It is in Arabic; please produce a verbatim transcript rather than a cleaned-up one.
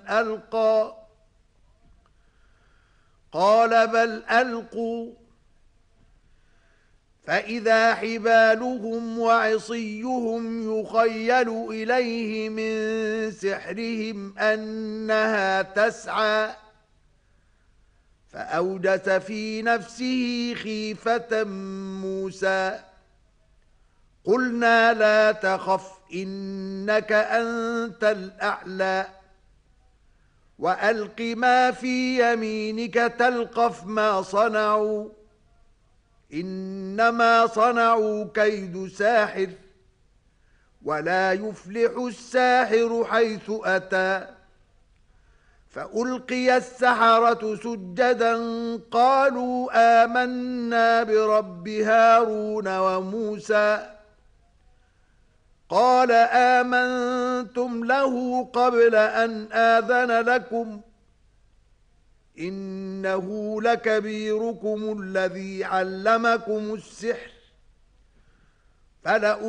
ألقى قال بل ألقوا فإذا حبالهم وعصيهم يخيل إليه من سحرهم أنها تسعى فأوجس في نفسه خيفة موسى قلنا لا تخف إنك أنت الأعلى وألق ما في يمينك تلقف ما صنعوا إنما صنعوا كيد ساحر ولا يفلح الساحر حيث أتى فألقي السحرة سجدا قالوا آمنا برب هارون وموسى قال آمنتم له قبل أن آذن لكم إنه لكبيركم الذي علمكم السحر فلأ